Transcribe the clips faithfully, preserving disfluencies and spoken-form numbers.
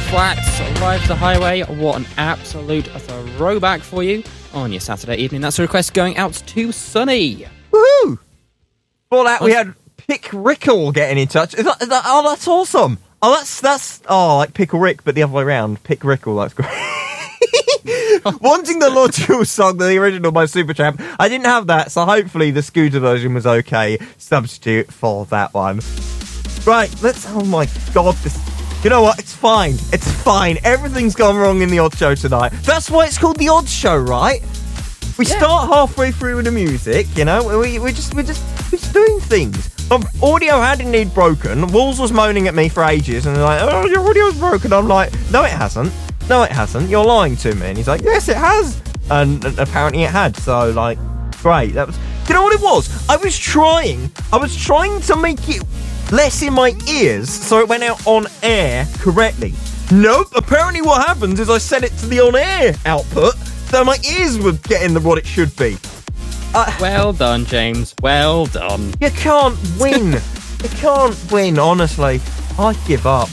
Flats, Live the Highway. What an absolute throwback for you on your Saturday evening. That's a request going out to Sunny. Woohoo! Before that, we had Pick Rickle getting in touch. Is that, is that, oh, that's awesome. Oh, that's, that's, oh, like Pickle Rick, but the other way around. Pick Rickle, that's great. Wanting the logical song, the original by Supertramp. I didn't have that, so hopefully the Scooter version was okay. Substitute for that one. Right, let's, oh my god, this, you know what, it's fine, it's fine. Everything's gone wrong in the Odd Show tonight. That's why it's called the Odd Show, right? We yeah. start halfway through with the music, you know, we, we're just, we're just, we're just doing things. Um, audio had indeed broken. Wolves was moaning at me for ages, and they're like, oh, your audio's broken. I'm like, no, it hasn't. No, it hasn't. You're lying to me. And he's like, yes, it has. And, and apparently it had. So, like, great. That was. Do you know what it was? I was trying. I was trying to make it less in my ears, so it went out on air correctly. Nope. Apparently, what happens is I set it to the on-air output, so my ears were getting the, what it should be. Uh, well done, James. Well done. You can't win. You can't win. Honestly, I give up.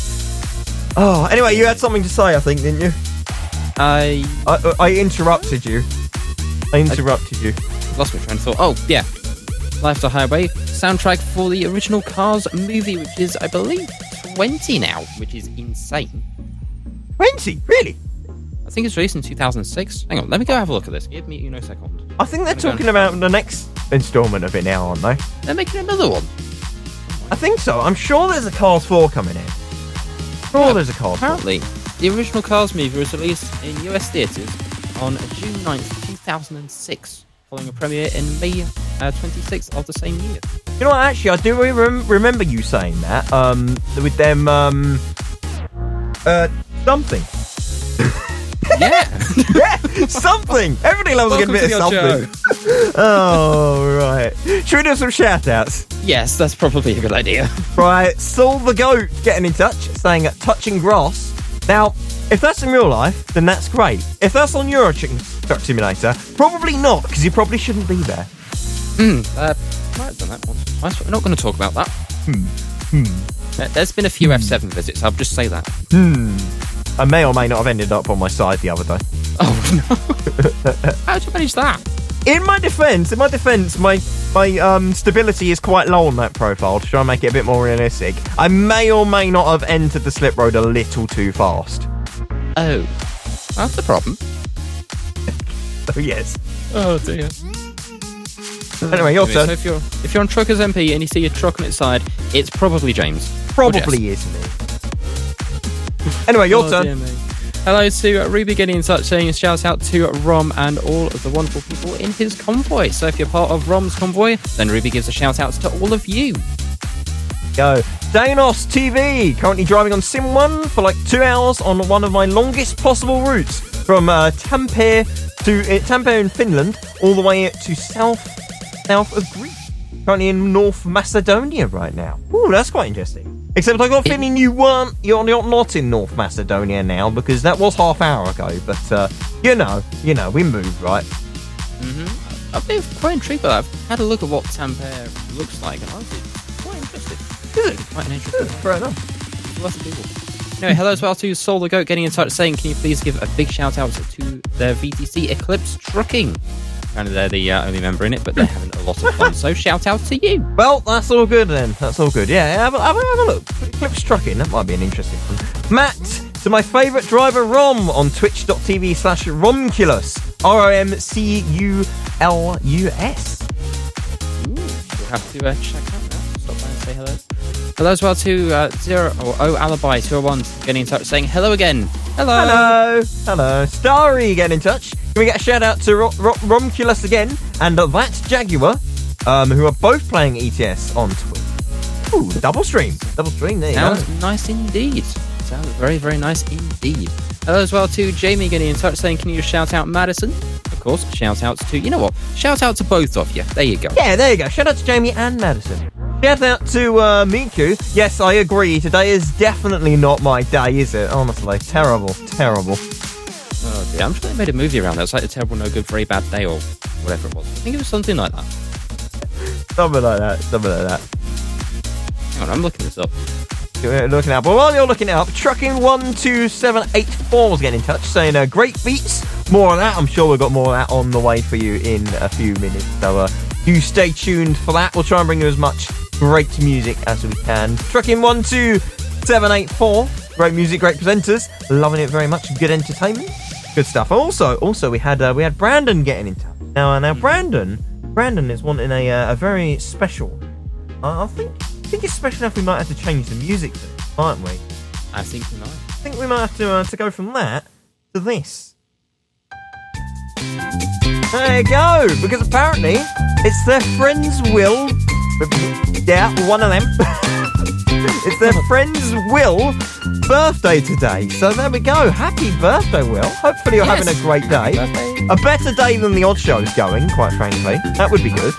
Oh, anyway, you had something to say, I think, didn't you? I... I, I interrupted you. I interrupted I you. Lost my train of thought. Oh, yeah. Life the Highway. Soundtrack for the original Cars movie, which is, I believe, twenty now, which is insane. twenty? Really? I think it's released in two thousand six. Hang on, let me go have a look at this. Give me, you know, a second. I think they're talking about the next instalment of it now, aren't they? They're making another one. I think so. I'm sure there's a Cars four coming in. Sure, yeah, there's a Cars apparently, four. The original Cars movie was released in U S theatres on June ninth, two thousand six, following a premiere in May uh, twenty-sixth of the same year. You know what, actually, I do rem- remember you saying that, um, with them, um, uh, something. Yeah. Yeah, something. Everybody loves a good bit of something. Oh, right. Should we do some shout-outs? Yes, that's probably a good idea. Right, Saul the Goat getting in touch, saying touching grass. Now, if that's in real life, then that's great. If that's on Euro Truck Simulator, probably not, because you probably shouldn't be there. Hmm, uh, might have done that once or twice, but we're not going to talk about that. Hmm, hmm. There's been a few F seven visits, I'll just say that. Hmm. I may or may not have ended up on my side the other day. Oh, no. How'd you manage that? In my defence, in my defence, my my um, stability is quite low on that profile to try and make it a bit more realistic. I may or may not have entered the slip road a little too fast. Oh, that's the problem. Oh, yes. Oh, dear. Anyway, your anyway, turn. So if you're, if you're on Truckers M P and you see a truck on its side, it's probably James. Probably is me. Anyway, your oh, turn. Hello to uh, Ruby getting in touch, saying a shout out to Rom and all of the wonderful people in his convoy. So if you're part of Rom's convoy, then Ruby gives a shout out to all of you. Go. Danos T V, currently driving on Sim one for like two hours on one of my longest possible routes from uh, Tampere to uh, Tampere in Finland, all the way to south south of Greece. Currently in North Macedonia right now. Ooh, that's quite interesting. Except I got a feeling you weren't, you're not in North Macedonia now, because that was half hour ago, but, uh, you know, you know, we moved, right? Mm-hmm. I've been quite intrigued by that. I've had a look at what Tampere looks like, and I was quite interested. Good. Quite an interesting Fair enough. Lots of people. Anyway, hello as well to Soul the Goat getting in touch, saying, can you please give a big shout out to their V T C Eclipse Trucking? Apparently they're the uh, only member in it, but they're having a lot of fun, so shout out to you. Well, that's all good then. That's all good. Yeah, have a, have a, have a look. Eclipse Trucking, that might be an interesting one. Matt, to my favourite driver Rom on twitch.tv slash Romculus. R O M C U L U S. Ooh, we'll have to uh, check that out. Stop by and say hello. Hello as well to uh, Zero or O Alibi two oh one getting in touch, saying hello again. Hello. Hello. Hello. Starry getting in touch. Can we get a shout out to Ro- Ro- Romculus again and uh, that Jaguar, um, who are both playing E T S on Twitch. Ooh, double stream. Double stream, there you Sounds go. nice indeed. Sounds very, very nice indeed. Hello as well to Jamie getting in touch, saying, can you shout out Madison? Of course, shout outs to, you know what? Shout out to both of you. There you go. Yeah, there you go. Shout out to Jamie and Madison. Shout out to uh, Miku. Yes, I agree. Today is definitely not my day, is it? Honestly, terrible, terrible. Oh dear, I'm sure they made a movie around that. It's like a terrible, no good, very bad day or whatever it was. I think it was something like that. Something like that, something like that. Hang on, I'm looking this up. We're looking it up. But while you're looking it up, Trucking one two seven eight four was getting in touch, saying uh, great beats. More of that. I'm sure we've got more of that on the way for you in a few minutes. So uh, do stay tuned for that. We'll try and bring you as much great music as we can. Trucking one two seven eight four. Great music, great presenters. Loving it very much. Good entertainment. Good stuff. Also, also we had uh, we had Brandon getting in touch. Now, uh, now Brandon, Brandon is wanting a uh, a very special. Uh, I think I think it's special enough. We might have to change the music, to it, mightn't we? I think we might. I think we might have to uh, to go from that to this. There you go, because apparently it's their friend's Will. Yeah, one of them. It's their friend's Will birthday today. So there we go. Happy birthday, Will. Hopefully you're Yes. having a great day. A better day than the odd show's going, quite frankly. That would be good.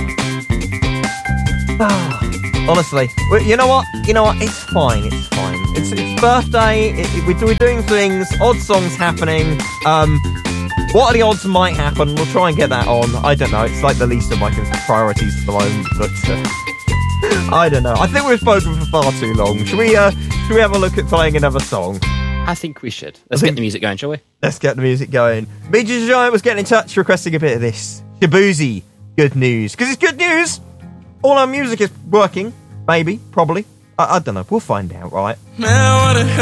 Honestly, well, you know what? You know what? It's fine. It's fine. It's it's birthday. It, it, we're, we're doing things. Odd songs happening. Um, what are the odds might happen? We'll try and get that on. I don't know. It's like the least of my priorities at the moment, but uh, I don't know. I think we've spoken for far too long. Should we? Uh, should we have a look at playing another song? I think we should. Let's think- get the music going, shall we? Let's get the music going. B J Giant was getting in touch, requesting a bit of this. Shabuzi, good news. Because it's good news. All our music is working. Maybe, probably. I, I don't know. We'll find out, right? Man, what a